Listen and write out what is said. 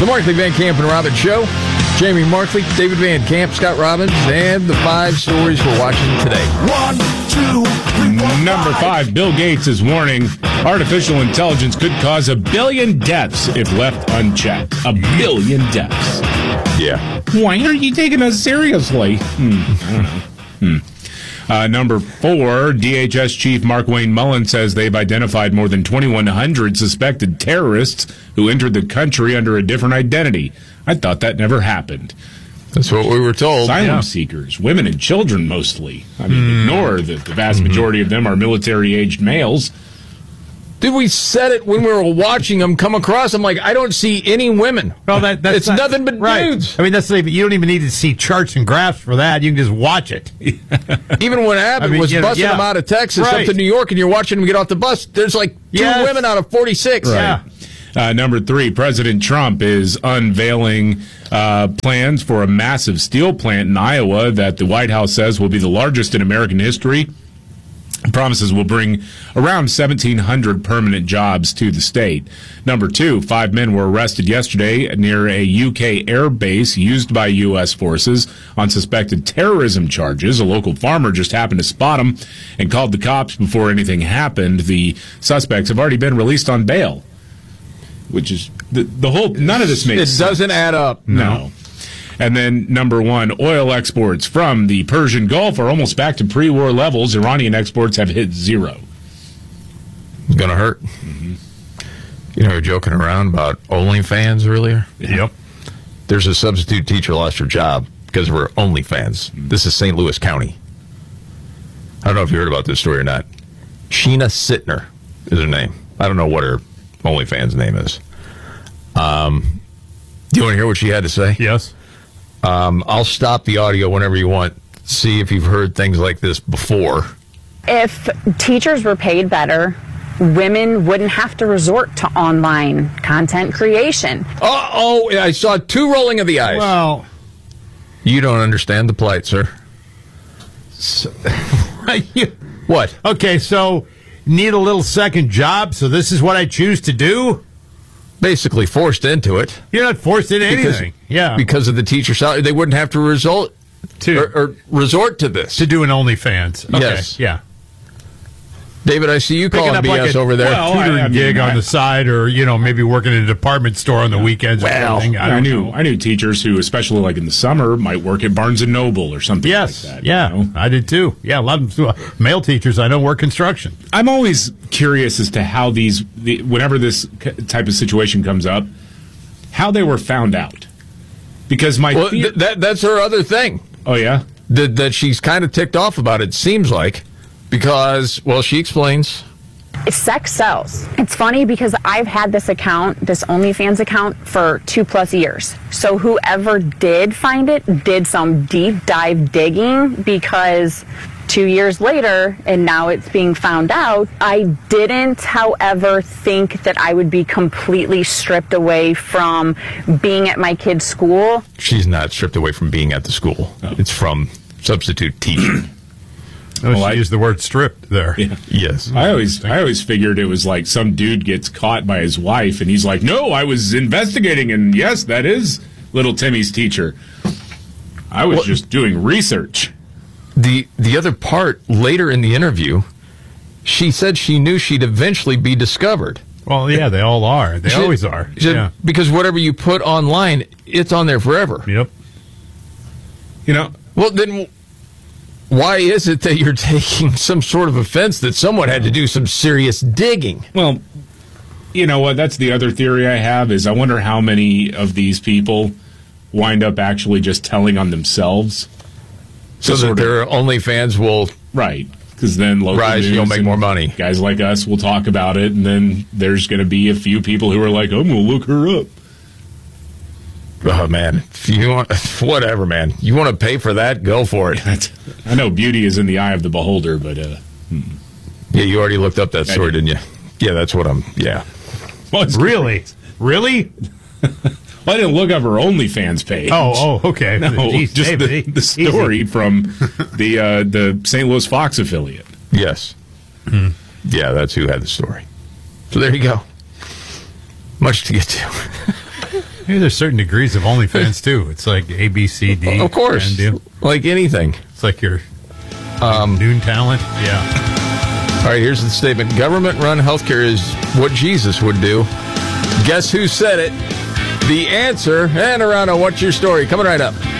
The Markley, Van Camp, and Robbins Show. Jamie Markley, David Van Camp, Scott Robbins, and the 5 stories we're watching today. 1, 2, 3, 4, Number 5, Bill Gates is warning artificial intelligence could cause 1 billion deaths if left unchecked. 1 billion deaths. Yeah. Why aren't you taking us seriously? I don't know. Number 4, DHS Chief Mark-Wayne Mullen says they've identified more than 2,100 suspected terrorists who entered the country under a different identity. I thought that never happened. That's what we were told. Asylum seekers, women and children mostly. I mean, ignore that the vast majority of them are military-aged males. Dude, we said it when we were watching them come across. I'm like, I don't see any women. Well, that's it's nothing but dudes. I mean, you don't even need to see charts and graphs for that. You can just watch it. Even when Abbott was busting them out of Texas up to New York, and you're watching them get off the bus, there's like 2 women out of 46. Right. Yeah. Number 3, President Trump is unveiling plans for a massive steel plant in Iowa that the White House says will be the largest in American history. Promises will bring around 1,700 permanent jobs to the state. Number 2, 5 men were arrested yesterday near a UK air base used by U.S. forces on suspected terrorism charges. A local farmer just happened to spot them and called the cops before anything happened. The suspects have already been released on bail, which is the whole. None of this makes sense. It doesn't add up. No. And then number 1, oil exports from the Persian Gulf are almost back to pre-war levels. Iranian exports have hit 0. It's going to hurt. Mm-hmm. You know, we were joking around about OnlyFans earlier. Yep. There's a substitute teacher lost her job because of her OnlyFans. Mm-hmm. This is St. Louis County. I don't know if you heard about this story or not. Sheena Sittner is her name. I don't know what her OnlyFans name is. Do you want to hear what she had to say? Yes. I'll stop the audio whenever you want. See if you've heard things like this before. If teachers were paid better, women wouldn't have to resort to online content creation. Uh-oh, I saw 2 rolling of the eyes. Well, you don't understand the plight, sir. What? Okay, so need a little second job, so this is what I choose to do? Basically forced into it. You're not forced into anything. Because of the teacher salary, they wouldn't have to resort to this. To do an OnlyFans. Okay. Yes. Yeah. David, I see you calling BS over there. Tutoring gig on the side, or maybe working in a department store on the weekends. Well, or something. I knew teachers who, especially like in the summer, might work at Barnes and Noble or something like that. Yeah, I did too. Yeah, a lot of male teachers I know work construction. I'm always curious as to how whenever this type of situation comes up, how they were found out. Because that's her other thing. Oh yeah, that she's kind of ticked off about. It seems like. Because, she explains. Sex sells. It's funny because I've had this OnlyFans account, for 2+ years. So whoever did find it did some deep dive digging, because 2 years later, and now it's being found out, I didn't, however, think that I would be completely stripped away from being at my kid's school. She's not stripped away from being at the school. No. It's from substitute teaching. I used the word stripped there. Yeah. Yes. I always figured it was like some dude gets caught by his wife, and he's like, no, I was investigating, and yes, that is little Timmy's teacher. I was just doing research. The other part, later in the interview, she said she knew she'd eventually be discovered. Well, yeah, they all are. They always are. Because whatever you put online, it's on there forever. Yep. Well, then why is it that you're taking some sort of offense that someone had to do some serious digging? Well, you know what? That's the other theory I have, is I wonder how many of these people wind up actually just telling on themselves. So that their OnlyFans will... Right. Because then local rise, news you'll make more money. Guys like us will talk about it, and then there's going to be a few people who are like, I'm going to look her up. Oh, man. If you want, whatever, man. You want to pay for that? Go for it. I know beauty is in the eye of the beholder, but... Yeah, you already looked up that story, didn't you? Yeah, that's what I'm... Yeah. Well, really? Really? Well, I didn't look up her OnlyFans page. Oh, okay. No, Jeez, just the story from the St. Louis Fox affiliate. Yes. Yeah, that's who had the story. So there you go. Much to get to. Maybe there's certain degrees of OnlyFans too. It's like A, B, C, D. Of course. kind of deal. Like anything. It's like your noon talent. Yeah. All right, here's the statement. Government-run healthcare is what Jesus would do. Guess who said it? The answer, and around on What's Your Story? Coming right up.